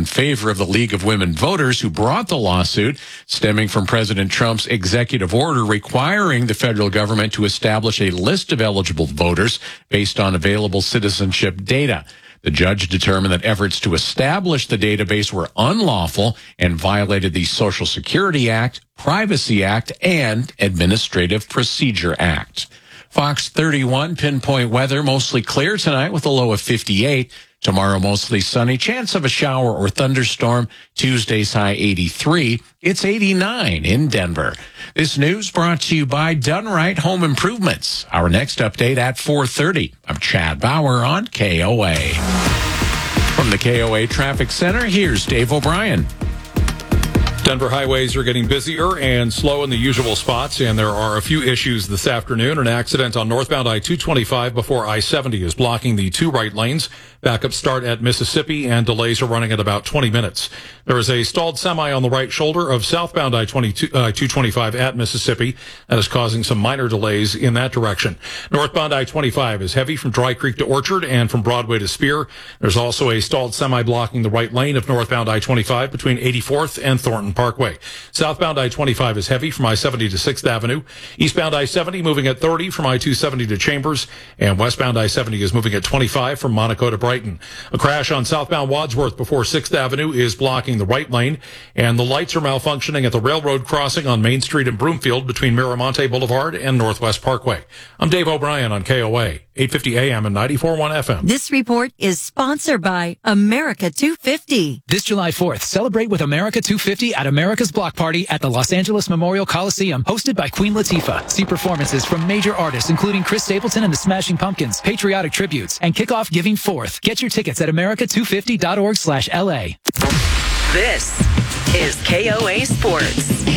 in favor of the League of Women Voters, who brought the lawsuit stemming from President Trump's executive order requiring the federal government to establish a list of eligible voters based on available citizenship data. The judge determined that efforts to establish the database were unlawful and violated the Social Security Act, Privacy Act, and Administrative Procedure Act. Fox 31 pinpoint weather, mostly clear tonight with a low of 58. Tomorrow, mostly sunny, chance of a shower or thunderstorm. Tuesday's high 83. It's 89 in Denver. This news brought to you by Dunright Home Improvements. Our next update at 4:30. I'm Chad Bauer on KOA. From the KOA Traffic Center, here's Dave O'Brien. Denver highways are getting busier and slow in the usual spots, and there are a few issues this afternoon. An accident on northbound I-225 before I-70 is blocking the two right lanes. Backups start at Mississippi, and delays are running at about 20 minutes. There is a stalled semi on the right shoulder of southbound I-225 at Mississippi. That is causing some minor delays in that direction. Northbound I-25 is heavy from Dry Creek to Orchard and from Broadway to Spear. There's also a stalled semi blocking the right lane of northbound I-25 between 84th and Thornton Parkway. Southbound I-25 is heavy from I-70 to 6th Avenue. Eastbound I-70 moving at 30 from I-270 to Chambers. And westbound I-70 is moving at 25 from Monaco to Brighton. A crash on southbound Wadsworth before 6th Avenue is blocking the right lane. And the lights are malfunctioning at the railroad crossing on Main Street in Broomfield between Miramonte Boulevard and Northwest Parkway. I'm Dave O'Brien on KOA, 850 AM and 94.1 FM. This report is sponsored by America 250. This July 4th, celebrate with America 250 at America's Block Party at the Los Angeles Memorial Coliseum, hosted by Queen Latifah. See performances from major artists including Chris Stapleton and the Smashing Pumpkins, patriotic tributes, and kick off Giving Forth. Get your tickets at america250.org/LA. This is KOA Sports.